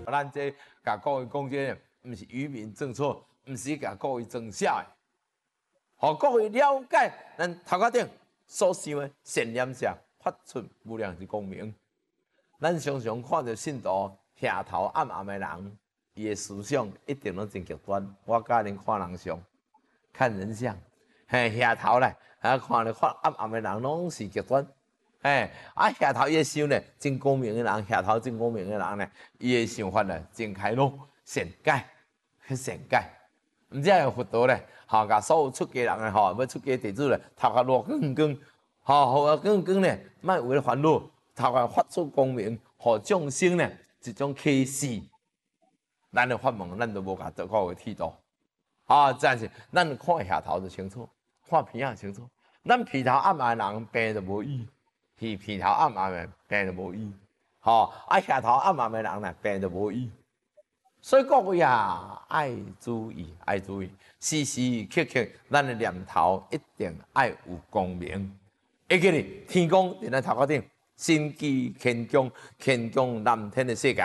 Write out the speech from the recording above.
咱这甲各位讲这个，毋是愚民政策，毋是甲各位装傻的，互各位了解咱头壳顶所想的善念者发出无量之光明。咱常常看到信徒下头暗暗的人，伊的思想一定拢真极端。我教恁看人相，看人相，下头咧，看暗暗的人拢是极端。下头伊想咧，真光明的人，下头真光明的人咧，伊的想法咧真开朗、善解，善解。毋只有佛陀咧，甲所有出家人咧，要出家弟子咧，头壳落光光，互光光咧，莫为烦恼，头壳发出光明，互众生咧一种启示。咱的法门，咱都无甲各位剃度。但是咱看下头就清楚，看鼻仔清楚。咱鼻头暗暗的人病就无医。鼻头暗暗的病就无医，下头暗暗的人咧病就无医。所以各位啊，爱注意，爱注意，时时刻刻，咱的念头一定爱有光明。会记哩，天公伫咱头壳顶，心机乾宫，乾宫蓝天的世界。